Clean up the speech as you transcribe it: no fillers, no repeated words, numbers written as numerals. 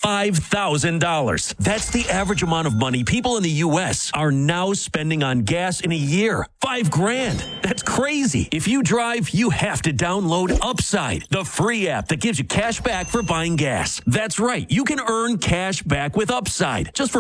$5,000. That's the average amount of money people in the U.S. are now spending on gas in a year. $5,000. That's crazy. If you drive, you have to download Upside, the free app that gives you cash back for buying gas. That's right. You can earn cash back with Upside just for